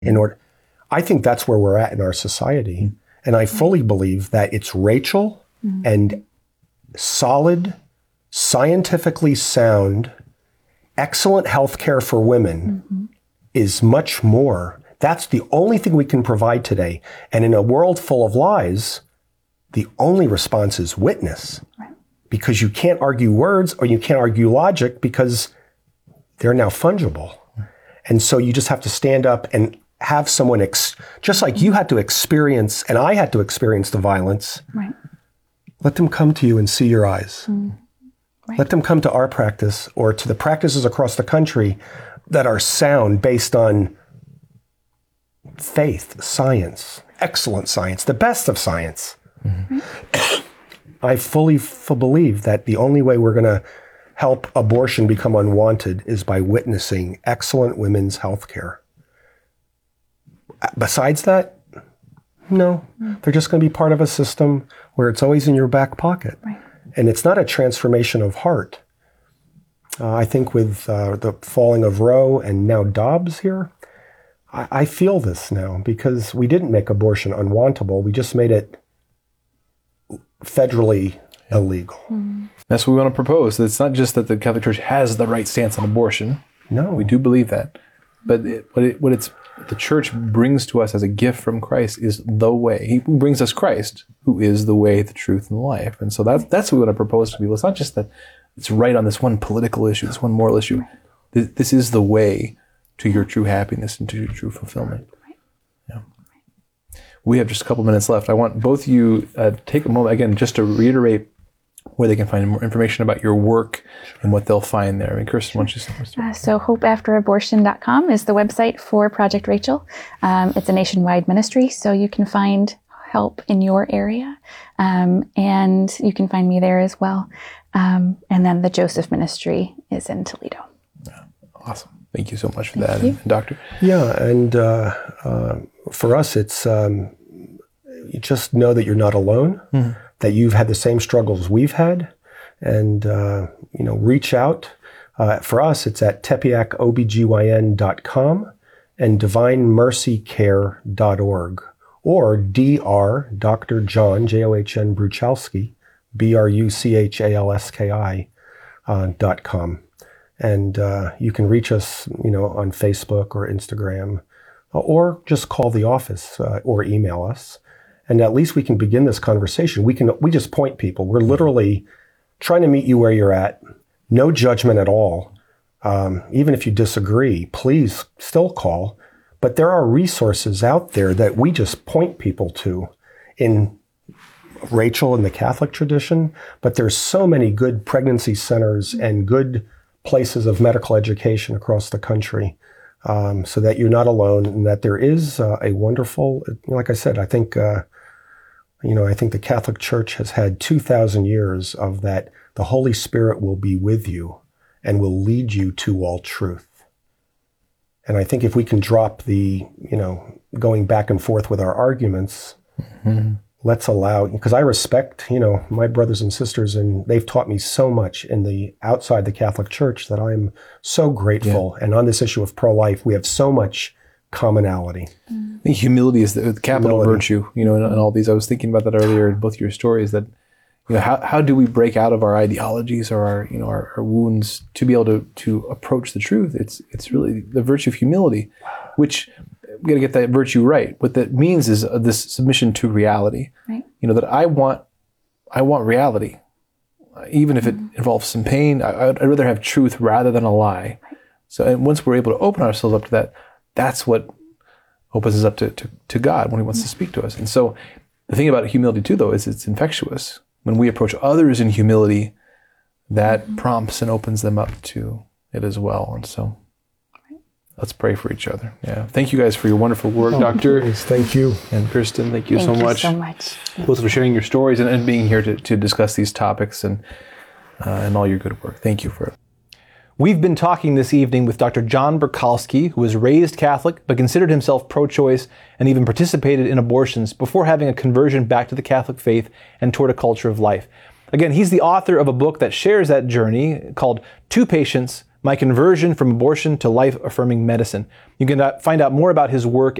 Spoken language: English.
I think that's where we're at in our society. And I fully believe that it's Rachel and solid, scientifically sound, excellent health care for women is much more. That's the only thing we can provide today. And in a world full of lies, the only response is witness. Right. Because you can't argue words or you can't argue logic because they're now fungible. And so you just have to stand up and have someone, just like you had to experience, and I had to experience the violence, right. Let them come to you and see your eyes. Right. Let them come to our practice or to the practices across the country that are sound based on faith, science, excellent science, the best of science. I fully believe that the only way we're going to help abortion become unwanted is by witnessing excellent women's health care. Besides that, no. They're just going to be part of a system where it's always in your back pocket. Right. And it's not a transformation of heart. I think with the falling of Roe and now Dobbs here, I feel this now because we didn't make abortion unwantable. We just made it federally illegal. That's what we want to propose. It's not just that the Catholic Church has the right stance on abortion. No. We do believe that. But what the Church brings to us as a gift from Christ is the way. He brings us Christ, who is the way, the truth, and the life. And so that's what we want to propose to people. It's not just that it's right on this one political issue, this one moral issue. This is the way to your true happiness and to your true fulfillment. Yeah. We have just a couple minutes left. I want both of you take a moment, again, just to reiterate where they can find more information about your work and what they'll find there. I mean, Kirsten, why don't you start? So hopeafterabortion.com is the website for Project Rachel. It's a nationwide ministry, so you can find help in your area. And you can find me there as well. And then the Joseph Ministry is in Toledo. Yeah. Awesome. Thank you so much for that. And Doctor? Yeah, and for us, it's you just know that you're not alone, that you've had the same struggles we've had, and reach out. For us, it's at tepeacobgyn.com and divinemercycare.org or Dr. John, John Bruchalski, BRUCHALSKI.com. And you can reach us, on Facebook or Instagram, or just call the office or email us. And at least we can begin this conversation. We just point people. We're literally trying to meet you where you're at. No judgment at all. Even if you disagree, please still call. But there are resources out there that we just point people to in Rachel in the Catholic tradition. But there's so many good pregnancy centers and good places of medical education across the country, so that you're not alone and that there is a wonderful, like I said, I think the Catholic Church has had 2,000 years of that. The Holy Spirit will be with you and will lead you to all truth. And I think if we can drop the, going back and forth with our arguments, let's allow, because I respect, my brothers and sisters, and they've taught me so much in the outside the Catholic Church that I'm so grateful. Yeah. And on this issue of pro-life, we have so much commonality. I think humility is the capital virtue, in all these. I was thinking about that earlier in both your stories, that, how do we break out of our ideologies or our wounds to be able to approach the truth? It's really the virtue of humility, which we got to get that virtue right. What that means is this submission to reality. Right. That I want reality, even if it involves some pain. I'd rather have truth rather than a lie. Right. So, and once we're able to open ourselves up to that, that's what opens us up to God when He wants to speak to us. And so, the thing about humility too, though, is it's infectious. When we approach others in humility, that prompts and opens them up to it as well. And so, let's pray for each other. Yeah. Thank you guys for your wonderful work, Doctor. Please, thank you. And Kirsten, thank you so much. Thank you so much. Both for sharing your stories and being here to discuss these topics and all your good work. Thank you for it. We've been talking this evening with Dr. John Bruchalski, who was raised Catholic but considered himself pro-choice and even participated in abortions before having a conversion back to the Catholic faith and toward a culture of life. Again, he's the author of a book that shares that journey called Two Patients, My Conversion from Abortion to Life-Affirming Medicine. You can find out more about his work